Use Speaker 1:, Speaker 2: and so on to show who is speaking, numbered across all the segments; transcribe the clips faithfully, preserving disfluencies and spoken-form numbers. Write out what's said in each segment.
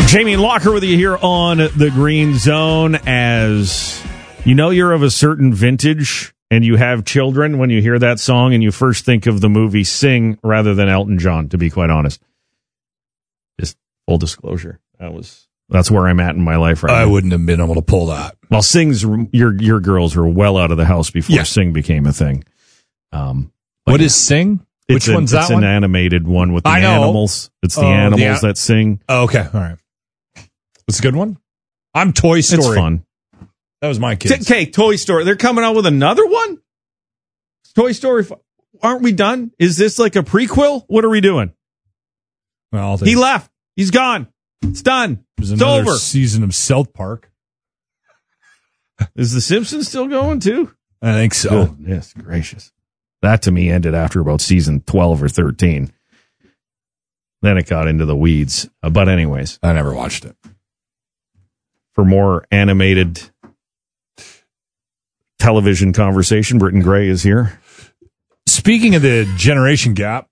Speaker 1: Jamie and Locker with you here on the Green Zone. As you know, you're of a certain vintage and you have children when you hear that song and you first think of the movie Sing rather than Elton John, to be quite honest. Just full disclosure. That was that's where I'm at in my life right
Speaker 2: I
Speaker 1: now.
Speaker 2: I wouldn't have been able to pull that.
Speaker 1: Well, Sing's your your girls were well out of the house before yeah. Sing became a thing. Um,
Speaker 2: what is Sing? Which
Speaker 1: a,
Speaker 2: one's that
Speaker 1: it's
Speaker 2: one?
Speaker 1: It's an animated one with the
Speaker 2: I know.
Speaker 1: animals. It's the
Speaker 2: oh,
Speaker 1: animals
Speaker 2: the,
Speaker 1: that sing.
Speaker 2: Oh, okay, all right. It's a good one. I'm Toy Story.
Speaker 1: It's fun.
Speaker 2: That was my kids.
Speaker 1: Okay, Toy Story. They're coming out with another one? Toy Story. Aren't we done? Is this like a prequel? What are we doing?
Speaker 2: Well, they,
Speaker 1: he left. He's gone. It's done.
Speaker 2: There's
Speaker 1: it's
Speaker 2: another
Speaker 1: over.
Speaker 2: Season of South Park.
Speaker 1: Is The Simpsons still going too?
Speaker 2: I think so.
Speaker 1: Goodness gracious. That to me ended after about season twelve or thirteen. Then it got into the weeds. Uh, but anyways.
Speaker 2: I never watched it.
Speaker 1: For more animated television conversation, Britton Gray is here.
Speaker 2: Speaking of the generation gap.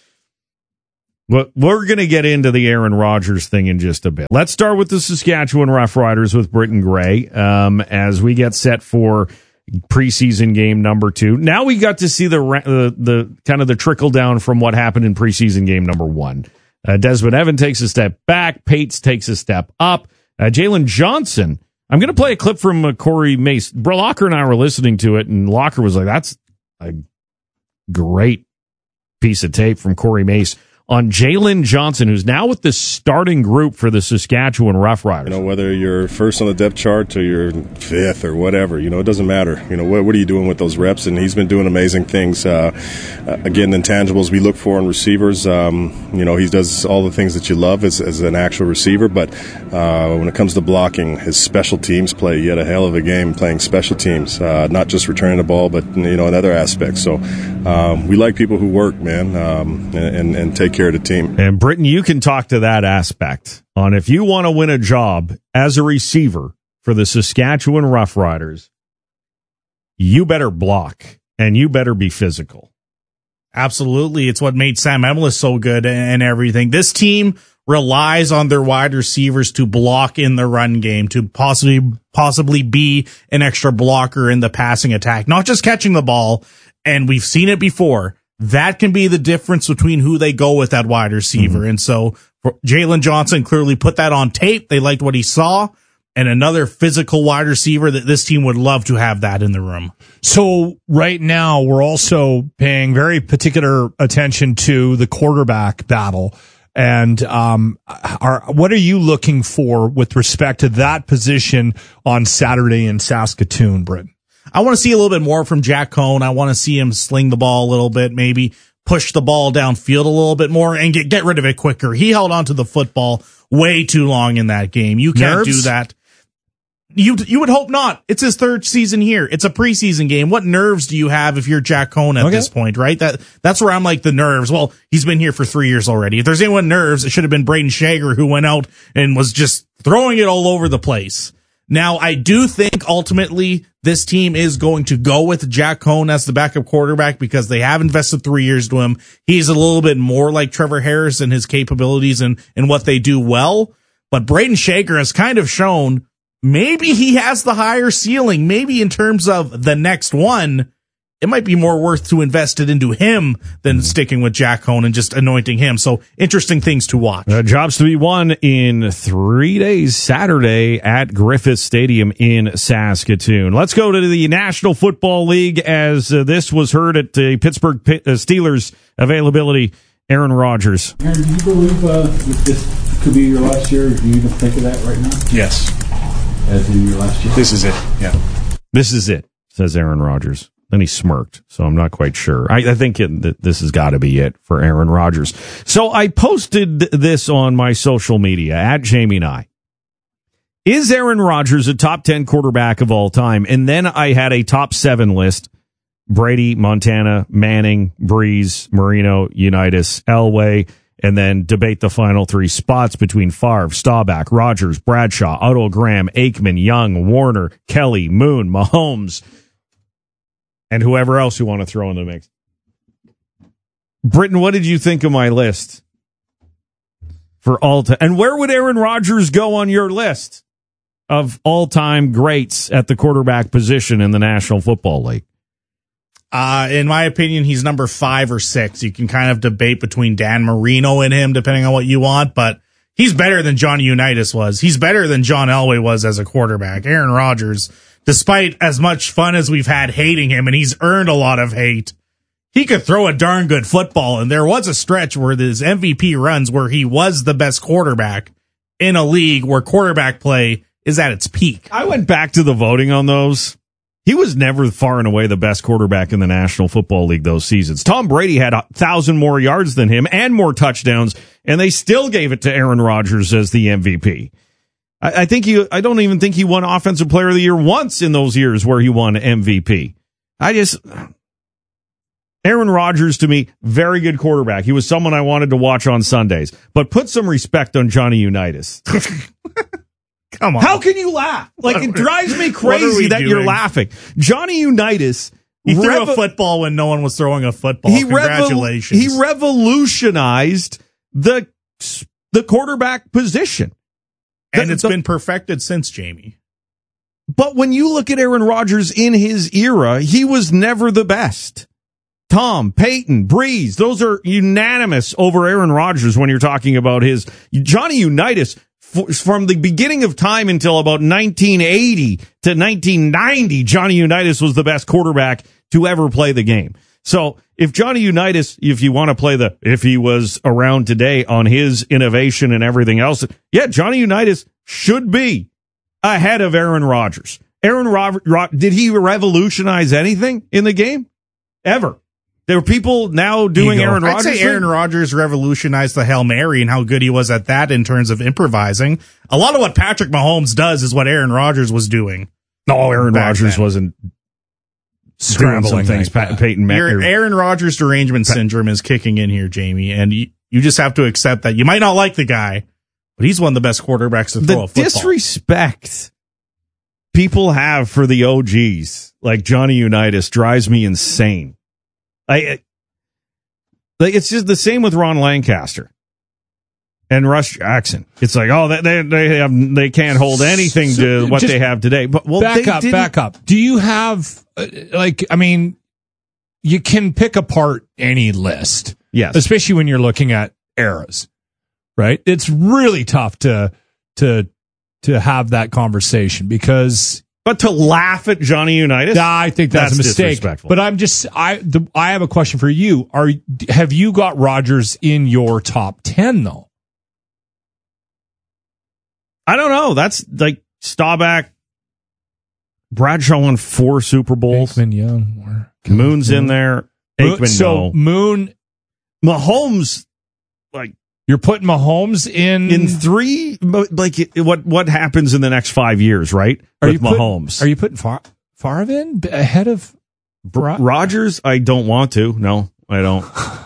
Speaker 1: Well, we're going to get into the Aaron Rodgers thing in just a bit. Let's start with the Saskatchewan Roughriders with Britton Gray um, as we get set for preseason game number two. Now we got to see the the, the kind of the trickle down from what happened in preseason game number one. Uh, Desmond Evans takes a step back. Pates takes a step up. Uh, Jalen Johnson. I'm going to play a clip from uh, Corey Mace. Bro, Locker and I were listening to it, and Locker was like, that's a great piece of tape from Corey Mace on Jalen Johnson, who's now with the starting group for the Saskatchewan Roughriders.
Speaker 3: You know, whether you're first on the depth chart or you're fifth or whatever, you know, it doesn't matter. You know, what, what are you doing with those reps? And he's been doing amazing things. Uh, again, the intangibles we look for in receivers. Um, you know, he does all the things that you love as, as an actual receiver. But uh, when it comes to blocking, his special teams play, he had a hell of a game playing special teams, uh, not just returning the ball, but, you know, in other aspects. So um, we like people who work, man, um, and, and take care of the team.
Speaker 1: And Britton, you can talk to that aspect on if you want to win a job as a receiver for the Saskatchewan Roughriders, you better block and you better be physical.
Speaker 4: Absolutely. It's what made Sam Emlis so good and everything. This team relies on their wide receivers to block in the run game, to possibly possibly be an extra blocker in the passing attack, not just catching the ball. And we've seen it before. That can be the difference between who they go with at wide receiver. Mm-hmm. And so Jalen Johnson clearly put that on tape. They liked what he saw. And another physical wide receiver that this team would love to have that in the room.
Speaker 2: So right now we're also paying very particular attention to the quarterback battle. And um, are, what are you looking for with respect to that position on Saturday in Saskatoon, Britt?
Speaker 4: I want to see a little bit more from Jack Cohn. I want to see him sling the ball a little bit, maybe push the ball downfield a little bit more and get, get rid of it quicker. He held on to the football way too long in that game. You can't
Speaker 2: Nerves?
Speaker 4: do that. You you would hope not. It's his third season here. It's a preseason game. What nerves do you have if you're Jack Cohn at okay. this point, right? That That's where I'm like the nerves. Well, he's been here for three years already. If there's anyone nerves, it should have been Braden Shager, who went out and was just throwing it all over the place. Now, I do think ultimately this team is going to go with Jack Cohn as the backup quarterback because they have invested three years to him. He's a little bit more like Trevor Harris in his capabilities and, and what they do well. But Braden Shager has kind of shown maybe he has the higher ceiling. Maybe in terms of the next one, it might be more worth to invest it into him than sticking with Jack Cohn and just anointing him. So interesting things to watch.
Speaker 1: Uh, jobs to be won in three days, Saturday at Griffith Stadium in Saskatoon. Let's go to the National Football League as uh, this was heard at the Pittsburgh P- uh, Steelers availability. Aaron Rodgers.
Speaker 5: Aaron, do you believe uh, that this could be your last year? Do you even think of that right now?
Speaker 2: Yes.
Speaker 5: As in your last year?
Speaker 2: This is it, yeah.
Speaker 1: This is it, says Aaron Rodgers. Then he smirked, so I'm not quite sure. I, I think it, th- this has got to be it for Aaron Rodgers. So I posted this on my social media, at Jamie and I. Is Aaron Rodgers a top ten quarterback of all time? And then I had a top seven list. Brady, Montana, Manning, Breeze, Marino, Unitas, Elway, and then debate the final three spots between Favre, Staubach, Rodgers, Bradshaw, Otto Graham, Aikman, Young, Warner, Kelly, Moon, Mahomes, and whoever else you want to throw in the mix. Britton, what did you think of my list? for all time. And where would Aaron Rodgers go on your list of all-time greats at the quarterback position in the National Football League?
Speaker 4: Uh, in my opinion, he's number five or six. You can kind of debate between Dan Marino and him, depending on what you want, but he's better than Johnny Unitas was. He's better than John Elway was as a quarterback. Aaron Rodgers, despite as much fun as we've had hating him, and he's earned a lot of hate, he could throw a darn good football. And there was a stretch where his M V P runs where he was the best quarterback in a league where quarterback play is at its peak.
Speaker 1: I went back to the voting on those. He was never far and away the best quarterback in the National Football League those seasons. Tom Brady had a thousand more yards than him and more touchdowns, and they still gave it to Aaron Rodgers as the M V P. I, I think he, I don't even think he won Offensive Player of the Year once in those years where he won M V P. I just, Aaron Rodgers to me, very good quarterback. He was someone I wanted to watch on Sundays, but put some respect on Johnny Unitas.
Speaker 4: Come on.
Speaker 1: How can you laugh? Like, it drives me crazy that
Speaker 4: doing?
Speaker 1: you're laughing. Johnny Unitas.
Speaker 4: He threw
Speaker 1: revo-
Speaker 4: a football when no one was throwing a football.
Speaker 1: He
Speaker 4: Congratulations.
Speaker 1: Revol- he revolutionized the the quarterback position.
Speaker 4: And
Speaker 1: The-
Speaker 4: it's
Speaker 1: the-
Speaker 4: been perfected since, Jamie.
Speaker 1: But when you look at Aaron Rodgers in his era, he was never the best. Tom, Peyton, Breeze, those are unanimous over Aaron Rodgers when you're talking about his. Johnny Unitas, from the beginning of time until about nineteen eighty to nineteen ninety, Johnny Unitas was the best quarterback to ever play the game. So if Johnny Unitas, if you want to play the, if he was around today on his innovation and everything else, yeah, Johnny Unitas should be ahead of Aaron Rodgers. Aaron Rodgers, did he revolutionize anything in the game? Ever? There were people now doing
Speaker 4: Ego.
Speaker 1: Aaron Rodgers.
Speaker 4: I'd say Aaron Rodgers revolutionized the Hail Mary and how good he was at that in terms of improvising. A lot of what Patrick Mahomes does is what Aaron Rodgers was doing.
Speaker 1: No, Aaron
Speaker 4: Back
Speaker 1: Rodgers
Speaker 4: then.
Speaker 1: wasn't
Speaker 2: Scrambling
Speaker 1: doing some things.
Speaker 2: like
Speaker 1: Pat, Peyton
Speaker 4: Your
Speaker 1: Manning.
Speaker 4: Aaron Rodgers derangement syndrome is kicking in here, Jamie, and you, you just have to accept that. You might not like the guy, but he's one of the best quarterbacks to throw
Speaker 1: The
Speaker 4: a football.
Speaker 1: disrespect people have for the O Gs like Johnny Unitas drives me insane. I like it's just the same with Ron Lancaster and Russ Jackson. It's like, oh, they they have they can't hold anything to what
Speaker 2: Just
Speaker 1: they have today. But well,
Speaker 2: back
Speaker 1: they
Speaker 2: up,
Speaker 1: didn't-
Speaker 2: back up. Do you have uh, like? I mean, you can pick apart any list,
Speaker 1: Yes,
Speaker 2: especially when you're looking at eras, right? It's really tough to to to have that conversation because
Speaker 1: but to laugh at Johnny Unitas,
Speaker 2: I think that's,
Speaker 1: That's
Speaker 2: a mistake.
Speaker 1: disrespectful.
Speaker 2: But I'm just I the, I have a question for you. Are have you got Rodgers in your top ten though?
Speaker 1: I don't know. That's like Staubach, Bradshaw won four Super Bowls.
Speaker 2: Aikman, Young,
Speaker 1: Moon's in there.
Speaker 2: Moon,
Speaker 1: Aikman,
Speaker 2: so
Speaker 1: no.
Speaker 2: Moon,
Speaker 1: Mahomes, like
Speaker 2: you're putting Mahomes in
Speaker 1: in three, like it- what what happens in the next five years, right?
Speaker 2: Are
Speaker 1: With
Speaker 2: you put-
Speaker 1: Mahomes,
Speaker 2: Are you putting Far, Favre in b- ahead of Ro-
Speaker 1: Rodgers? I don't want to. No, I don't.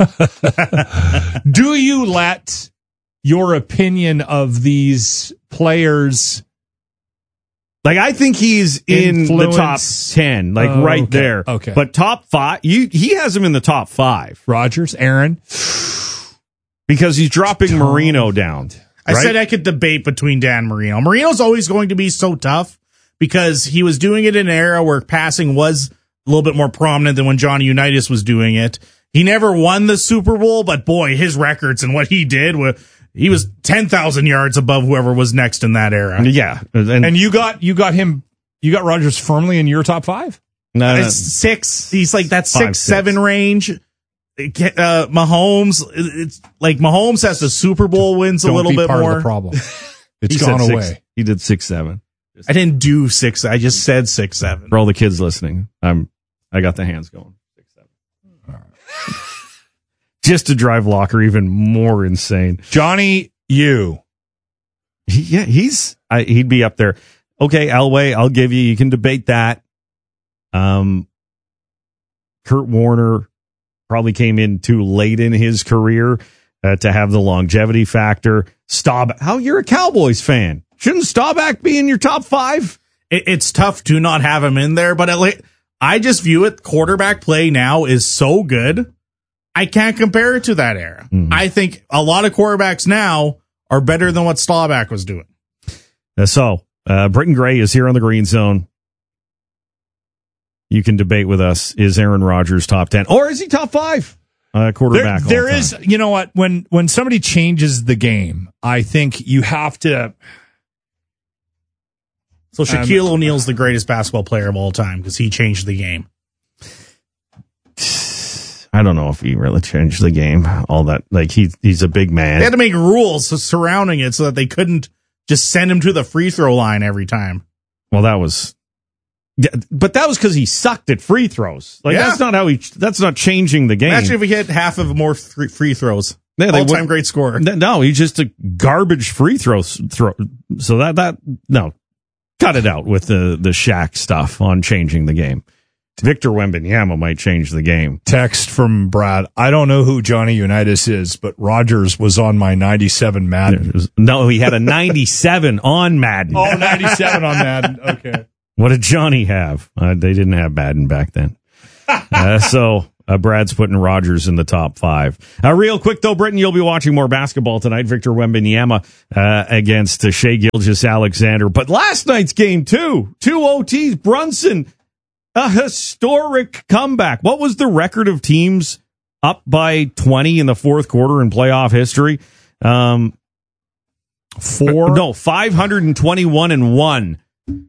Speaker 2: Do you let your opinion of these players
Speaker 1: Like I think he's in
Speaker 2: Influence-
Speaker 1: the top ten, like
Speaker 2: Oh,
Speaker 1: right
Speaker 2: okay,
Speaker 1: there.
Speaker 2: okay.
Speaker 1: But top five, you he has him in the top five
Speaker 2: Rodgers, Aaron?
Speaker 1: because he's dropping Marino down.
Speaker 4: I
Speaker 1: right?
Speaker 4: said I could debate between Dan Marino. Marino's always going to be so tough because he was doing it in an era where passing was a little bit more prominent than when Johnny Unitas was doing it. He never won the Super Bowl, but boy, his records and what he did, were, he was ten thousand yards above whoever was next in that era.
Speaker 1: yeah, and,
Speaker 2: And you got you got him you got Rodgers firmly in your top five?
Speaker 1: no, no,
Speaker 4: It's six. He's like that
Speaker 1: Five,
Speaker 4: six,
Speaker 1: six.
Speaker 4: seven range. Uh, Mahomes, it's like Mahomes has the Super Bowl wins a
Speaker 2: Don't
Speaker 4: little
Speaker 2: be
Speaker 4: bit
Speaker 2: part
Speaker 4: more.
Speaker 2: of the problem. It's
Speaker 1: he said
Speaker 2: gone
Speaker 1: six-
Speaker 2: away.
Speaker 1: He did six seven.
Speaker 4: I didn't do six. I just said six, seven.
Speaker 1: For all the kids listening, I'm I got the hands going. Six, seven. Just to drive Locker even more insane.
Speaker 2: Johnny, you.
Speaker 1: He, yeah, he's I, he'd be up there. Okay, Elway, I'll give you. You can debate that. Um, Kurt Warner probably came in too late in his career uh, to have the longevity factor. Staubach, how you're a Cowboys fan? Shouldn't Staubach be in your top five?
Speaker 4: It, it's tough to not have him in there, but at least, I just view it. Quarterback play now is so good. I can't compare it to that era.
Speaker 1: Mhm.
Speaker 4: I think a lot of quarterbacks now are better than what Staubach was doing.
Speaker 1: Uh, so, uh, Britton Gray is here on the Green Zone. You can debate with us. Is Aaron Rodgers top ten? Or is he top five? Uh, quarterback.
Speaker 2: There, there is, you know what? When when somebody changes the game, I think you have to.
Speaker 4: So Shaquille um, O'Neal's the greatest basketball player of all time because he changed the game.
Speaker 1: I don't know if he really changed the game. All that, like he he's a big man.
Speaker 4: They had to make rules surrounding it so that they couldn't just send him to the free throw line every time.
Speaker 1: Well, that was. Yeah, but that was because he sucked at free throws. Like yeah. that's not how he. That's not changing the game.
Speaker 4: Imagine if he hit half of more free, free throws.
Speaker 1: Yeah,
Speaker 4: all-time great scorer.
Speaker 1: No, he's just a garbage free throw throw. So that that no, cut it out with the the Shaq stuff on changing the game. Victor Wembanyama might change the game.
Speaker 2: Text from Brad. I don't know who Johnny Unitas is, but Rodgers was on my ninety-seven Madden.
Speaker 1: Was, no, he had a ninety-seven on Madden.
Speaker 2: Oh, ninety-seven on Madden. Okay.
Speaker 1: What did Johnny have? Uh, they didn't have Madden back then. Uh, so uh, Brad's putting Rodgers in the top five. Uh, real quick, though, Britton, you'll be watching more basketball tonight. Victor Wembanyama uh, against uh, Shai Gilgeous-Alexander. But last night's game, too. Two O Ts. Brunson, a historic comeback. What was the record of teams up by twenty in the fourth quarter in playoff history? Um,
Speaker 2: Four?
Speaker 1: No, five hundred twenty-one and one.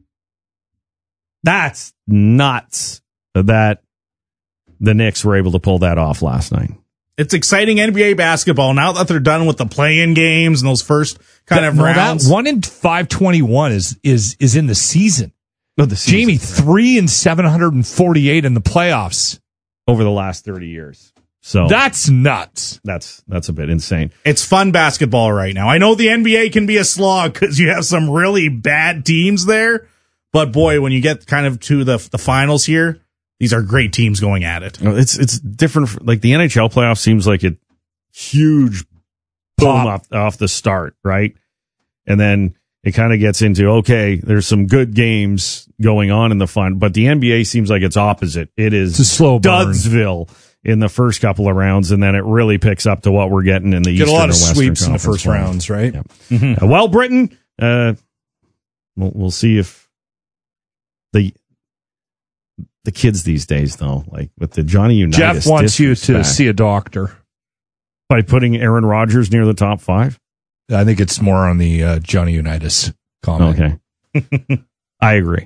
Speaker 1: That's nuts that the Knicks were able to pull that off last night.
Speaker 4: It's exciting N B A basketball now that they're done with the play-in games and those first kind
Speaker 2: that,
Speaker 4: of
Speaker 2: no,
Speaker 4: rounds.
Speaker 2: That one in five twenty-one is is is in the season.
Speaker 1: No, the season,
Speaker 2: Jamie,
Speaker 1: right.
Speaker 2: three and seven hundred and forty-eight in the playoffs
Speaker 1: over the last thirty years. So
Speaker 2: that's nuts.
Speaker 1: That's that's a bit insane.
Speaker 4: It's fun basketball right now. I know the N B A can be a slog because you have some really bad teams there. But boy, when you get kind of to the the finals here, these are great teams going at it.
Speaker 1: It's it's different. Like the N H L playoffs seems like a huge boom off, off the start, right? And then it kind of gets into, okay, there's some good games going on in the fun, but the N B A seems like it's opposite. It is
Speaker 2: it's a slow burn.
Speaker 1: Dudsville in the first couple of rounds, and then it really picks up to what we're getting in the
Speaker 2: Get
Speaker 1: Eastern
Speaker 2: a lot of
Speaker 1: or Western
Speaker 2: sweeps in the
Speaker 1: Conference
Speaker 2: first rounds, right?
Speaker 1: Yeah. Mm-hmm. Uh, well, Britton, uh, we'll, we'll see if the the kids these days, though, like with the Johnny Unitas,
Speaker 2: Jeff wants you to see a doctor
Speaker 1: by putting Aaron Rodgers near the top five.
Speaker 2: I think it's more on the uh, Johnny Unitas comment.
Speaker 1: Okay, I agree.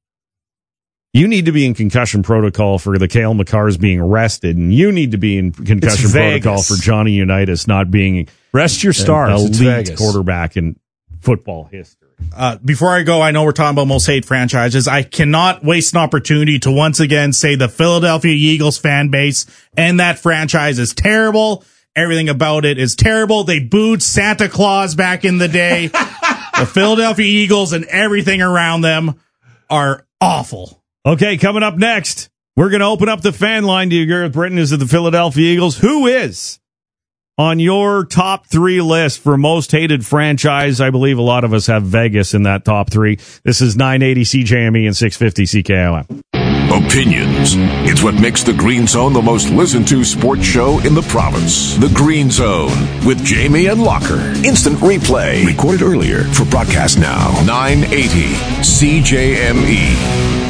Speaker 1: You need to be in concussion protocol for the Cale Makars being arrested, and you need to be in concussion protocol for Johnny Unitas not being
Speaker 2: rest your stars.
Speaker 1: An elite quarterback in football history.
Speaker 4: Uh, before I go, I know we're talking about most hate franchises. I cannot waste an opportunity to once again say the Philadelphia Eagles fan base and that franchise is terrible. Everything about it is terrible. They booed Santa Claus back in the day. The Philadelphia Eagles and everything around them are awful.
Speaker 1: Okay, coming up next, we're going to open up the fan line. Do you agree with Britton? Is it the Philadelphia Eagles? Who is on your top three list for most hated franchise? I believe a lot of us have Vegas in that top three. This is nine eighty C J M E and six fifty C K O M.
Speaker 6: Opinions. It's what makes the Green Zone the most listened to sports show in the province. The Green Zone with Jamie and Locker. Instant replay. Recorded earlier for broadcast now. nine eighty C J M E.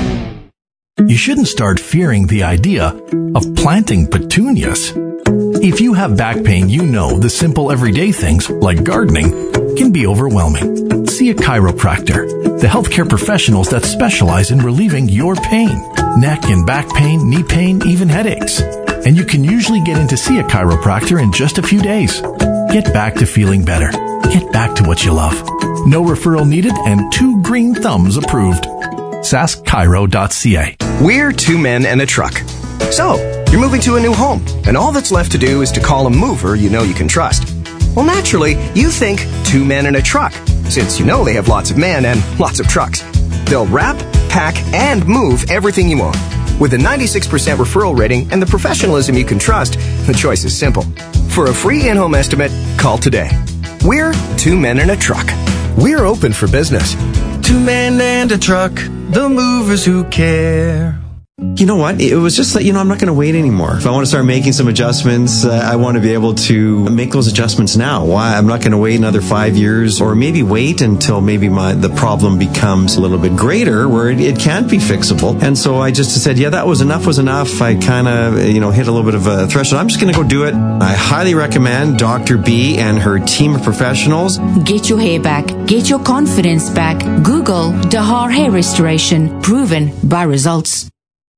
Speaker 7: You shouldn't start fearing the idea of planting petunias. If you have back pain, you know the simple everyday things, like gardening, can be overwhelming. See a chiropractor, the healthcare professionals that specialize in relieving your pain. Neck and back pain, knee pain, even headaches. And you can usually get in to see a chiropractor in just a few days. Get back to feeling better. Get back to what you love. No referral needed and two green thumbs approved. sask chiro dot c a.
Speaker 8: We're two men and a truck. So, you're moving to a new home, and all that's left to do is to call a mover you know you can trust. Well, naturally, you think two men and a truck, since you know they have lots of men and lots of trucks. They'll wrap, pack, and move everything you own. With a ninety-six percent referral rating and the professionalism you can trust, the choice is simple. For a free in-home estimate, call today. We're two men and a truck. We're open for business.
Speaker 9: Two men and a truck, the movers who care. You know what? It was just that, you know, I'm not going to wait anymore. If I want to start making some adjustments, uh, I want to be able to make those adjustments now. Why? I'm not going to wait another five years or maybe wait until maybe my the problem becomes a little bit greater where it, it can't be fixable. And so I just said, yeah, that was enough was enough. I kind of, you know, hit a little bit of a threshold. I'm just going to go do it. I highly recommend Doctor B and her team of professionals.
Speaker 10: Get your hair back. Get your confidence back. Google Dahar Hair Restoration. Proven by results.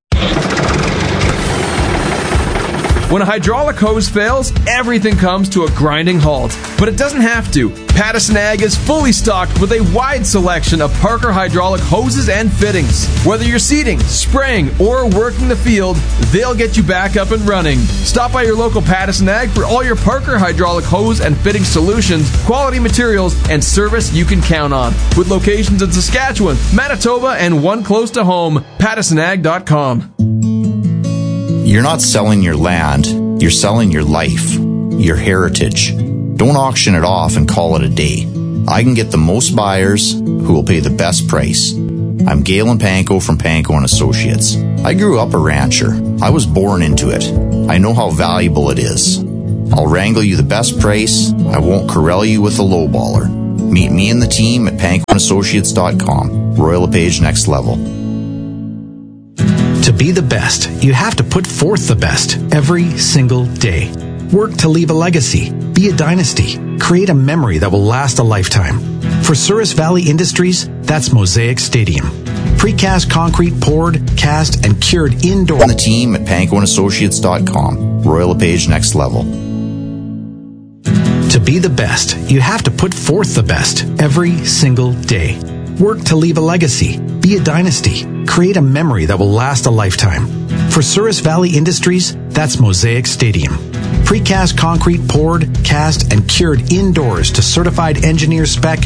Speaker 11: When a hydraulic hose fails, everything comes to a grinding halt. But it doesn't have to. Pattison Ag is fully stocked with a wide selection of Parker hydraulic hoses and fittings. Whether you're seeding, spraying, or working the field, they'll get you back up and running. Stop by your local Pattison Ag for all your Parker hydraulic hose and fitting solutions, quality materials, and service you can count on. With locations in Saskatchewan, Manitoba, and one close to home, pattison ag dot com.
Speaker 12: You're not selling your land, you're selling your life, your heritage. Don't auction it off and call it a day. I can get the most buyers who will pay the best price. I'm Galen Panko from Panko and Associates. I grew up a rancher. I was born into it. I know how valuable it is. I'll wrangle you the best price. I won't corral you with a lowballer. Meet me and the team at panko and associates dot com. Royal LePage Next Level.
Speaker 13: To be the best, you have to put forth the best every single day. Work to leave a legacy, be a dynasty, create a memory that will last a lifetime. For Souris Valley Industries, that's Mosaic Stadium. Precast concrete poured, cast, and cured indoor.
Speaker 12: And the team at panko and associates dot com. Royal LePage Next Level.
Speaker 13: To be the best, you have to put forth the best every single day. Work to leave a legacy, be a dynasty, create a memory that will last a lifetime. For Souris Valley Industries, that's Mosaic Stadium. Precast concrete poured, cast, and cured indoors to certified engineer spec